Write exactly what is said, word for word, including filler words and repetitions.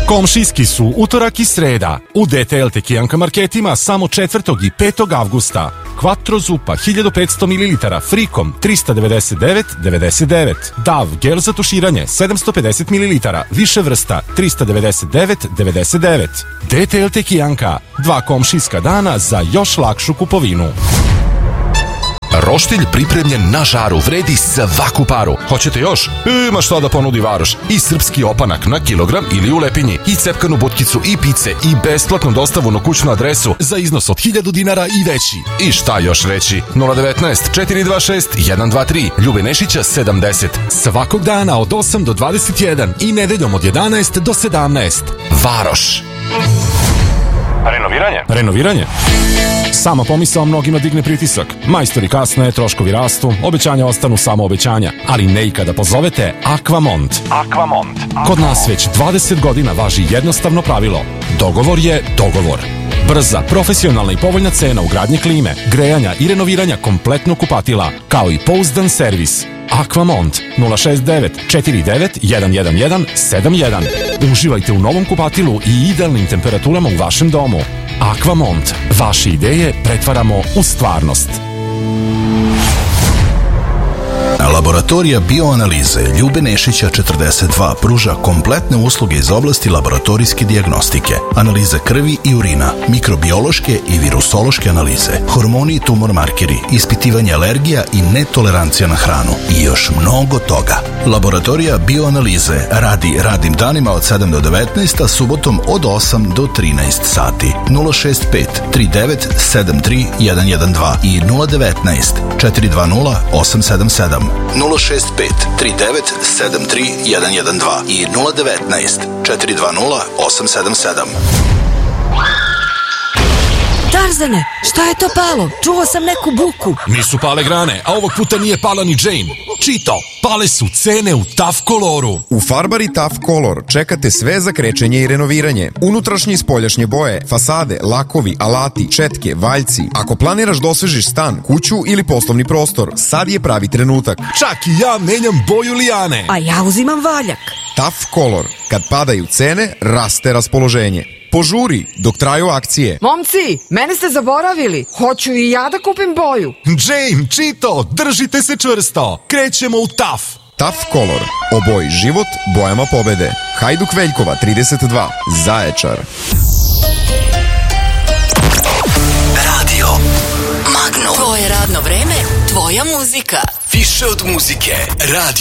Komšijski su utorak i sreda. U D T L Tekijanka marketima samo četvrtog i petog avgusta. Quattro zupa hiljadu petsto mililitara frikom trista devedeset devet devedeset devet. Dav gel za tuširanje sedamsto pedeset mililitara više vrsta trista devedeset devet devedeset devet. D T L Tekijanka, dva komšijska dana za još lakšu kupovinu. Roštilj pripremljen na žaru vredi svaku paru. Hoćete još? Ima šta da ponudi Varoš. I srpski opanak na kilogram ili u lepinji, i cepkanu butkicu i pice, i besplatnu dostavu na kućnu adresu za iznos od hiljadu dinara i veći. I šta još reći? nula devetnaest četiri dva šest jedan dva tri, Ljube Nešića sedamdeset. Svakog dana od osam do dvadeset jedan i nedeljom od jedanaest do sedamnaest. Varoš. Renoviranje? Renoviranje? Sama pomisao mnogima digne pritisak. Majstori kasne, troškovi rastu, obećanja ostanu samo obećanja, ali ne i kada pozovete Aquamont. Aquamont. Kod nas već dvadeset godina važi jednostavno pravilo. Dogovor je dogovor. Brza, profesionalna i povoljna cena ugradnje klime, grejanja i renoviranja kompletnog kupatila, kao i pouzdan servis. Aquamont nula šest devet četiri devet jedan jedan jedan sedam jedan. Uživajte u novom kupatilu i idealnim temperaturama u vašem domu. Aquamont. Vaše ideje pretvaramo u stvarnost. Laboratorija bioanalize Ljube Nešića četrdeset dva pruža kompletne usluge iz oblasti laboratorijske dijagnostike, analiza krvi i urina, mikrobiološke i virusološke analize, hormoni i tumor markeri, ispitivanje alergija i netolerancija na hranu i još mnogo toga. Laboratorija bioanalize radi radnim danima od sedam do devetnaest, a subotom od osam do trinaest sati. nula šest pet tri devet sedam tri jedan jedan dva i nula devetnaest četiri dva nula osam sedam sedam. nula šest pet tri devet sedam tri jedan jedan dva i nula devetnaest četiri dva nula osam sedam sedam. Tarzane, šta je to palo? Čuo sam neku buku. Nisu pale grane, a ovog puta nije pala ni Jane. Čito, pale su cene u Tough Coloru. U Farbari Tough Color čekate sve za krečenje i renoviranje. Unutrašnje i spoljašnje boje, fasade, lakovi, alati, četke, valjci. Ako planiraš da osvežiš stan, kuću ili poslovni prostor, sad je pravi trenutak. Čak i ja menjam boju lijane. A ja uzimam valjak. Tough Color. Kad padaju cene, raste raspoloženje. Požuri, dok traju akcije. Momci, mene ste zaboravili. Hoću i ja da kupim boju. Jane, Čito, držite se čvrsto. Krećemo u Tough. Tough Color. Oboji život bojama pobede. Hajduk Veljkova trideset dva. Zaječar. Radio Magnum. Tvoje radno vreme, tvoja muzika. Više od muzike. Radio